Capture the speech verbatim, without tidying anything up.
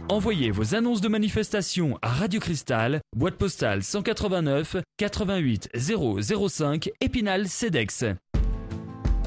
Envoyez vos annonces de manifestation à Radio Cristal, boîte postale cent quatre-vingt-neuf, quatre-vingt-huit zéro zéro cinq, Épinal, Cedex.